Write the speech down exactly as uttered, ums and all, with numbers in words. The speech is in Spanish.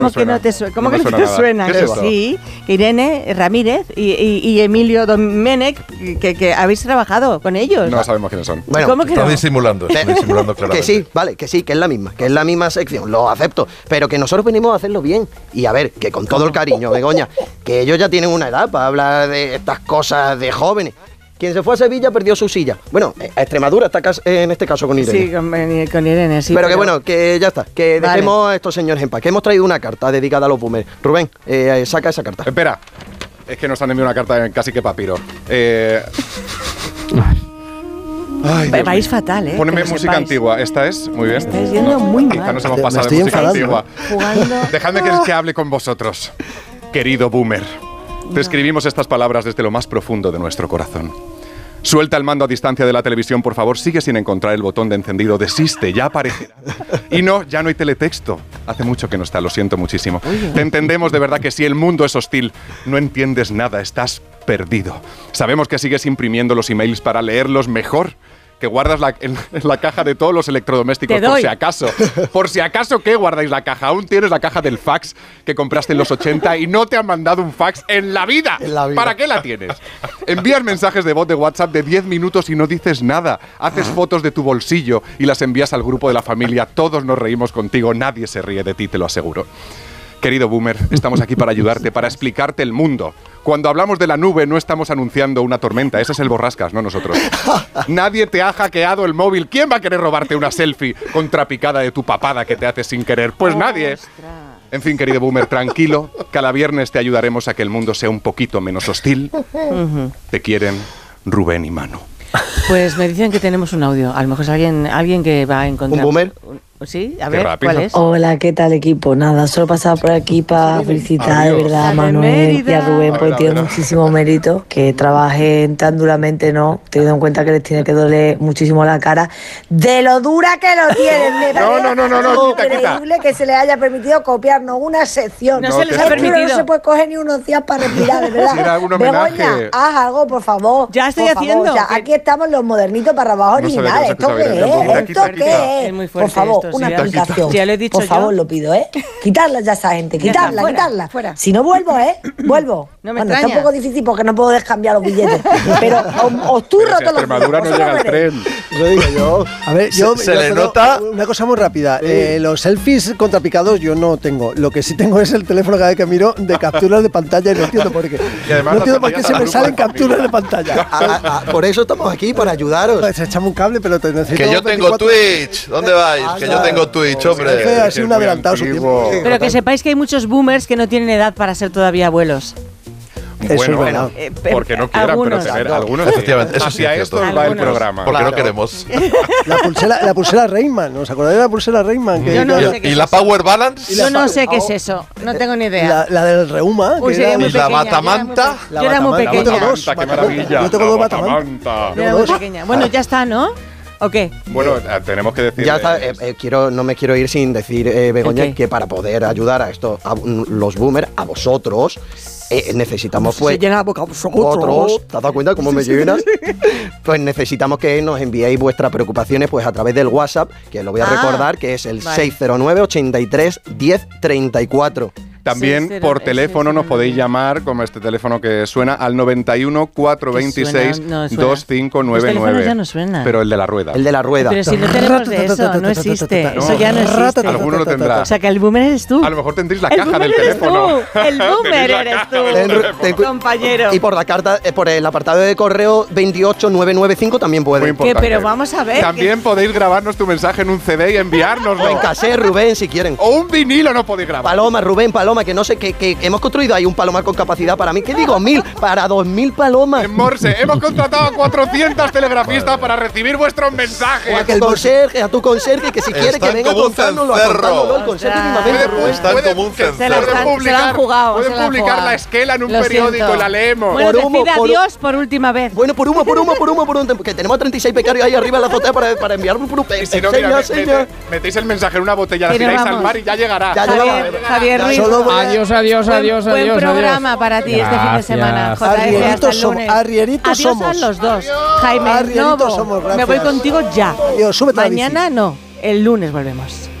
¿Cómo que no te suena? ¿Cómo no que no te suena? ¿Qué es eso? Sí, que Irene Ramírez y, y, y Emilio Domenech, que, que habéis trabajado con ellos. No sabemos quiénes son. Bueno, ¿cómo que está no? disimulando, está disimulando claramente. Que sí, vale, que sí, que es la misma, que es la misma sección, lo acepto, pero que nosotros venimos a hacerlo bien. Y a ver, que con todo el cariño, Begoña, que ellos ya tienen una edad para hablar de estas cosas de jóvenes. Quien se fue a Sevilla perdió su silla. Bueno, a Extremadura está en este caso con Irene. Sí, con, con Irene, sí. Pero, pero que bueno, que ya está, que vale. dejemos a estos señores en paz, que hemos traído una carta dedicada a los boomers. Rubén, eh, saca esa carta. Espera, es que nos han enviado una carta en casi que papiro. Eh... Ay, vais fatal, ¿eh? Poneme música sepáis. antigua. Esta es, muy bien. Estáis yendo muy mal. Quizá nos hemos Me pasado estoy de música enfadando. antigua. Jugando. Dejadme que, que hable con vosotros, querido boomer. Te No. escribimos estas palabras desde lo más profundo de nuestro corazón. Suelta el mando a distancia de la televisión, por favor. Sigue sin encontrar el botón de encendido. Desiste, ya aparecerá. Y no, ya no hay teletexto. Hace mucho que no está, lo siento muchísimo. Te entendemos de verdad que si el mundo es hostil, no entiendes nada, estás perdido. Sabemos que sigues imprimiendo los emails para leerlos mejor, que guardas la, en, en la caja de todos los electrodomésticos, Te por doy. si acaso. Por si acaso, ¿qué guardáis la caja? Aún tienes la caja del fax que compraste en los ochenta y no te han mandado un fax en la vida. En la vida. ¿Para qué la tienes? Envías mensajes de voz de WhatsApp de diez minutos y no dices nada. Haces fotos de tu bolsillo y las envías al grupo de la familia. Todos nos reímos contigo, nadie se ríe de ti, te lo aseguro. Querido boomer, estamos aquí para ayudarte, para explicarte el mundo. Cuando hablamos de la nube no estamos anunciando una tormenta, ese es el borrascas, no nosotros. Nadie te ha hackeado el móvil. ¿Quién va a querer robarte una selfie contrapicada de tu papada que te hace sin querer? Pues nadie. En fin, querido boomer, tranquilo. Cada viernes te ayudaremos a que el mundo sea un poquito menos hostil. Te quieren Rubén y Manu. Pues me dicen que tenemos un audio. A lo mejor es alguien, alguien que va a encontrar. ¿Un boomer? Sí, a Qué ver, rápido. ¿cuál es? Hola, ¿qué tal, equipo? Nada, solo pasaba por aquí para felicitar Adiós. de verdad a Dale, Manuel Mérida. y a Rubén, A porque ver, a tienen ver. muchísimo mérito, que trabajen tan duramente, ¿no? Teniendo en cuenta que les tiene que doler muchísimo la cara, de lo dura que lo tienen. Me No, parece no, no, no, no, quita, quita. increíble que se les haya permitido copiarnos una sección. No No, se les te- ha Es que uno no permitido. se puede coger ni unos días para respirar, de verdad. Si era un homenaje. Begoña, haz algo, por favor. Ya estoy por favor. haciendo. O sea, aquí estamos los modernitos para abajo No sabía originales. que no se ¿Esto qué escuchaba bien. es? Quita, ¿Esto quita. qué es? Es muy Por fuerte favor, esto, una sí, ya- explicación. ya lo he dicho Por favor, yo. lo pido, ¿eh? Quitarla ya esa gente, Ya está, quitarla, fuera, quitarla. fuera. Si no vuelvo, ¿eh? Vuelvo. No me bueno, está extraña. un poco difícil porque no puedo descambiar los billetes. Pero os, os turro Pero si a todos los Extremadura no días, llega el vosotros veréis. tren. Lo digo yo. A ver, yo, Se- se yo le solo- nota- una cosa muy rápida. Eh, los selfies contrapicados yo no tengo. Lo que sí tengo es el teléfono cada vez que miro de capturas de pantalla y no entiendo por qué. Y además No las entiendo por qué envías se al me grupo salen de familia. capturas de pantalla. A- a- a- por eso estamos aquí, para ayudaros. Pues echame un cable, pero te necesito. Que yo tengo veinticuatro Twitch. ¿Dónde vais? Que yo tengo Twitch, Es que hombre. ha sido un adelantado su tiempo. Pero que sepáis que hay muchos boomers que no tienen edad para ser todavía abuelos. Eso Bueno, es verdad. Eh, porque no quieran, algunos. pero tener algunos. Efectivamente, eso sí Hacia es esto cierto. va el Algunos. programa. Porque no Claro. queremos. La pulsera, la pulsera Rayman. ¿Os acordáis de la pulsera Rayman? Que- Yo no que- sé qué ¿Y es la eso. Power Balance? Yo no sé qué es eso. No tengo ni idea. La, la del Reuma. Uy, que sería era- muy ¿Y la pequeña, yo era muy batamanta? pe- Yo era muy La pequeña. batamanta, dos. Qué Batamanta. maravilla. Yo tengo La dos batamanta. batamanta. Yo era muy pequeña. Bueno, ya está, ¿no? ¿O qué? Bueno, eh, tenemos que decir. Ya está, eh, eh, quiero, no me quiero ir sin decir, eh, Begoña, ¿El qué? que para poder ayudar a esto, a mm, los boomers, a vosotros, eh, necesitamos pues. Se llena la boca Vosotros, vosotros. ¿te has dado cuenta cómo me llenas? Pues necesitamos que nos enviéis vuestras preocupaciones pues a través del WhatsApp, que lo voy a Ah, recordar, que es el vale. seis cero nueve, ochenta y tres, diez, treinta y cuatro. También seis cero por nueve, teléfono nos seis cero nueve. podéis llamar, como este teléfono que suena, al noventa y uno, cuatrocientos veintiséis, Suena, no suena. veinticinco noventa y Los nueve. teléfonos ya no suenan. Pero el de la rueda. El de la rueda. Pero si no tenemos de eso, no existe. Eso ya no existe. Alguno lo tendrá. O sea, que el boomer eres tú. A lo mejor tendréis la El caja boomer del eres teléfono. tú. El boomer Tenéis la eres caja tú. del Ten- teléfono. ten cu- Compañero. Y por la carta, eh, por el apartado de correo veintiocho nueve noventa y cinco también Muy puede. importante. Que, pero vamos a ver. También podéis grabarnos tu mensaje en un C D y enviárnoslo. O en cassette, Rubén, si quieren. O un vinilo no podéis grabar. Paloma, Rubén, Paloma, que no sé, que, que hemos construido ahí un palomar con capacidad para mí. ¿Qué digo? Mil, para dos mil palomas. En Morse, hemos contratado a cuatrocientos telegrafistas para recibir vuestros mensajes. O a tu conserje, a tu conserje, que si quiere que Están venga como un contándonoslo, cencerro. contándolo, el conserje Ostras. mismamente, Puede- Rubén. Están puede- como un se- Se la cencerro. pueden están- se la publicar, han jugado. pueden se la han publicar jugado. la esquela en un Lo periódico siento. y la leemos. Bueno, Por humo, decid por- adiós por última vez. Bueno, por humo, por humo, por humo, por humo, que tenemos a treinta y seis becarios ahí arriba en la azotea para, para enviar un grupo. Y si no, mira, me- mete- metéis el mensaje en una botella, la Que nos tiráis al vamos. mar y ya llegará. Ya Javier, llegamos. Javier Ruiz. Solo voy a- Adiós, adiós, Buen- adiós, buen adiós. programa adiós. para ti este fin de Gracias. semana. J F, hasta Arrieritos el somos, lunes. arrieritos Adiós somos. a los dos. Jaime, Arrieritos Novo, somos, me voy gracias. contigo ya. Adiós, súbete a la bici. Mañana no, el lunes volvemos.